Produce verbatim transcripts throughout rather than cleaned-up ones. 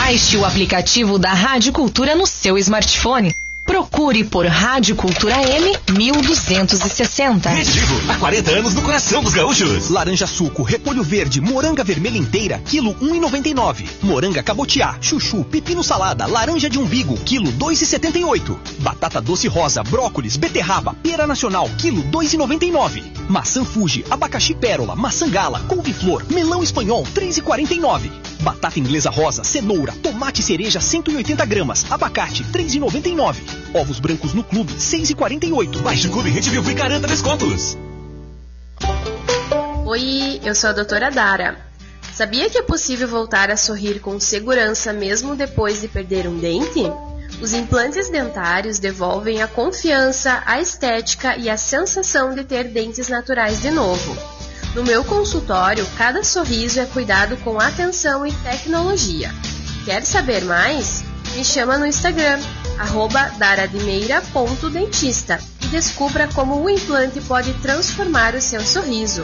Baixe o aplicativo da Rádio Cultura no seu smartphone. Procure por Rádio Cultura M mil duzentos e sessenta. Rede Vivo, há quarenta anos no coração dos gaúchos. Laranja suco, repolho verde, moranga vermelha inteira, quilo um e noventa e nove. Moranga cabotiá, chuchu, pepino salada, laranja de umbigo, quilo dois e setenta e oito. Batata doce rosa, brócolis, beterraba, pera nacional, quilo dois e noventa e nove. Maçã Fuji, abacaxi pérola, maçã gala, couve-flor, melão espanhol, três e quarenta e nove. Batata inglesa rosa, cenoura, tomate cereja, cento e oitenta gramas, abacate, três e noventa e nove. Ovos brancos no clube, seis e quarenta e oito. Baixe o Clube Rede Vivo e garanta descontos. Oi, eu sou a doutora Dara. Sabia que é possível voltar a sorrir com segurança mesmo depois de perder um dente? Os implantes dentários devolvem a confiança, a estética e a sensação de ter dentes naturais de novo. No meu consultório, cada sorriso é cuidado com atenção e tecnologia. Quer saber mais? Me chama no Instagram, arroba daradimeira ponto dentista, e descubra como o implante pode transformar o seu sorriso.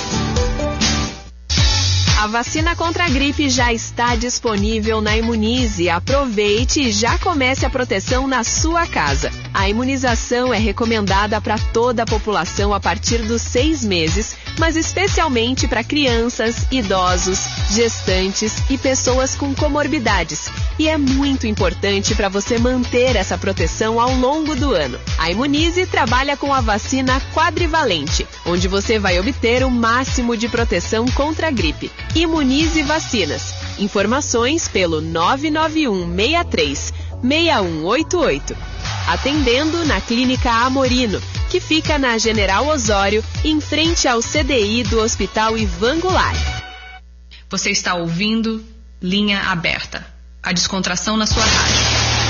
A vacina contra a gripe já está disponível na Imunize. Aproveite e já comece a proteção na sua casa. A imunização é recomendada para toda a população a partir dos seis meses, mas especialmente para crianças, idosos, gestantes e pessoas com comorbidades. E é muito importante para você manter essa proteção ao longo do ano. A Imunize trabalha com a vacina quadrivalente, onde você vai obter o máximo de proteção contra a gripe. Imunize Vacinas. Informações pelo nove nove um seis três seis um oito oito. Atendendo na Clínica Amorino, que fica na General Osório, em frente ao C D I do Hospital Ivan Goulart. Você está ouvindo Linha Aberta. A descontração na sua rádio.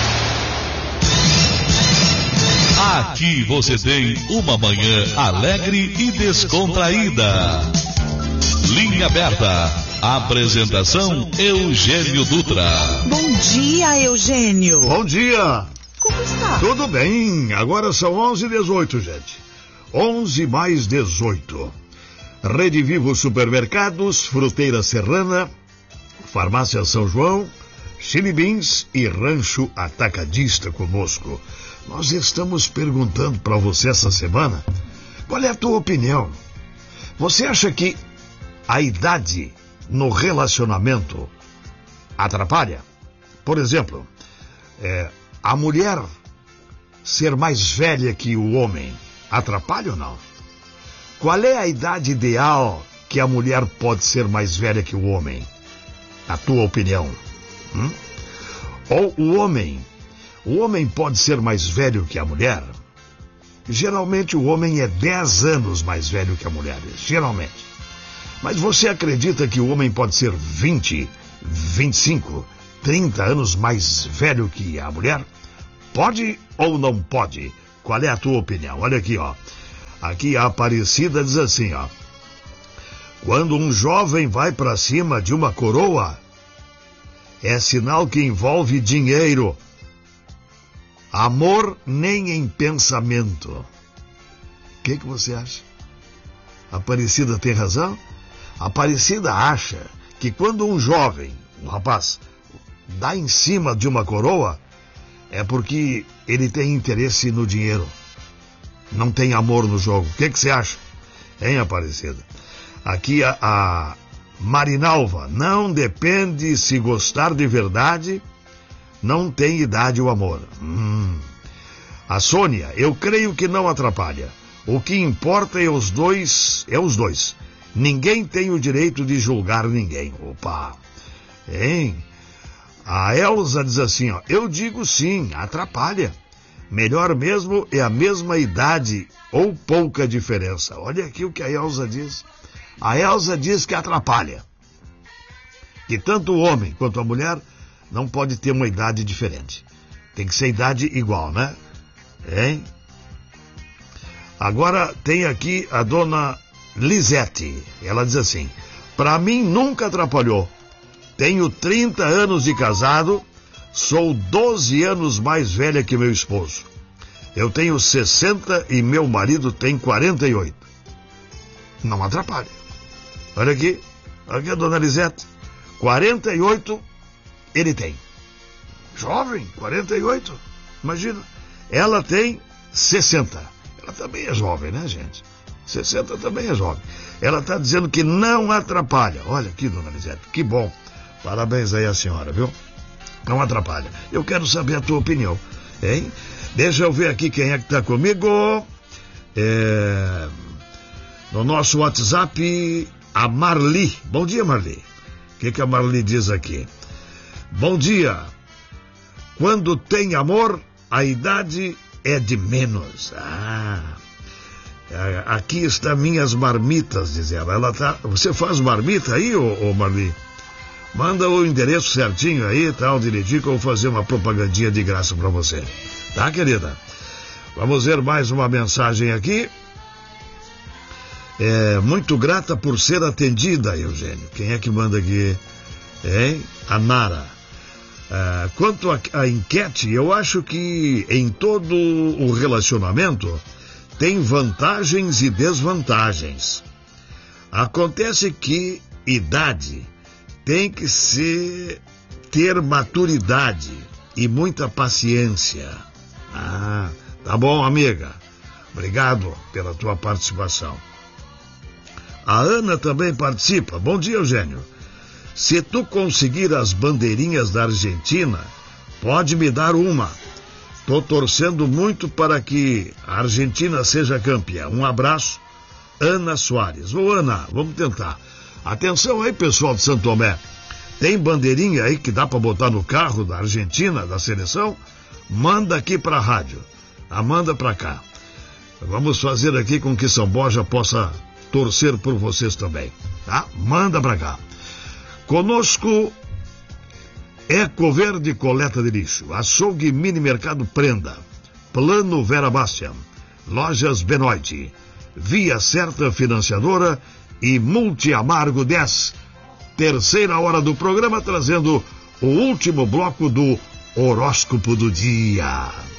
Aqui você tem uma manhã alegre e descontraída. Linha Aberta. Apresentação Eugênio Dutra. Bom dia, Eugênio. Bom dia. Como está? Tudo bem. Agora são onze e dezoito, gente. onze mais dezoito. Rede Vivo Supermercados, Fruteira Serrana, Farmácia São João, Chili Beans e Rancho Atacadista conosco. Nós estamos perguntando para você essa semana, qual é a tua opinião? Você acha que a idade no relacionamento atrapalha? Por exemplo, é, a mulher ser mais velha que o homem atrapalha ou não? Qual é a idade ideal que a mulher pode ser mais velha que o homem? A tua opinião? Hum? Ou o homem, o homem pode ser mais velho que a mulher? Geralmente o homem é dez anos mais velho que a mulher, geralmente. Mas você acredita que o homem pode ser vinte, vinte e cinco, trinta anos mais velho que a mulher? Pode ou não pode? Qual é a tua opinião? Olha aqui, ó. Aqui a Aparecida diz assim, ó. Quando um jovem vai para cima de uma coroa, é sinal que envolve dinheiro. Amor nem em pensamento. O que que você acha? A Aparecida tem razão? A Aparecida acha que quando um jovem, um rapaz, dá em cima de uma coroa, é porque ele tem interesse no dinheiro. Não tem amor no jogo. O que que você acha? Hein, Aparecida? Aqui a, a Marinalva. Não depende se gostar de verdade, não tem idade o amor. Hum. A Sônia. Eu creio que não atrapalha. O que importa é os dois, é os dois. Ninguém tem o direito de julgar ninguém. Opa! Hein? A Elza diz assim, ó. Eu digo sim, atrapalha. Melhor mesmo é a mesma idade ou pouca diferença. Olha aqui o que a Elza diz. A Elza diz que atrapalha. Que tanto o homem quanto a mulher não pode ter uma idade diferente. Tem que ser idade igual, né? Hein? Agora tem aqui a dona Lisete. Ela diz assim, para mim nunca atrapalhou. Tenho trinta anos de casado, sou doze anos mais velha que meu esposo. Eu tenho sessenta e meu marido tem quarenta e oito. Não atrapalha. Olha aqui, olha aqui a dona Lisete. quarenta e oito ele tem. Jovem, quarenta e oito. Imagina. Ela tem sessenta. Ela também é jovem, né, gente? sessenta também é jovem. Ela está dizendo que não atrapalha. Olha aqui, dona Lisete, que bom. Parabéns aí à senhora, viu? Não atrapalha. Eu quero saber a tua opinião, hein? Deixa eu ver aqui quem é que está comigo. É... No nosso WhatsApp, a Marli. Bom dia, Marli. O que, que a Marli diz aqui? Bom dia. Quando tem amor, a idade é de menos. Ah... Aqui está minhas marmitas, diz ela. Ela tá... Você faz marmita aí, ô, ô Marli? Manda o endereço certinho aí, tal, direitinho, que eu vou fazer uma propagandinha de graça pra você. Tá, querida? Vamos ver mais uma mensagem aqui. É, muito grata por ser atendida, Eugênio. Quem é que manda aqui? Hein? A Nara. É, quanto à enquete, eu acho que em todo o relacionamento tem vantagens e desvantagens. Acontece que idade tem que ser, ter maturidade e muita paciência. Ah, tá bom, amiga. Obrigado pela tua participação. A Ana também participa. Bom dia, Eugênio. Se tu conseguir as bandeirinhas da Argentina, pode me dar uma. Tô torcendo muito para que a Argentina seja campeã. Um abraço, Ana Soares. Ô, Ana, vamos tentar. Atenção aí, pessoal de Santo Tomé. Tem bandeirinha aí que dá para botar no carro da Argentina, da seleção? Manda aqui para a rádio. A manda para cá. Vamos fazer aqui com que São Borja possa torcer por vocês também, tá? Manda para cá. Conosco, Eco Verde Coleta de Lixo, Açougue Mini Mercado Prenda, Plano Vera Bastian, Lojas Benoit, Via Certa Financiadora e Multi Amargo dez. Terceira hora do programa, trazendo o último bloco do Horóscopo do Dia.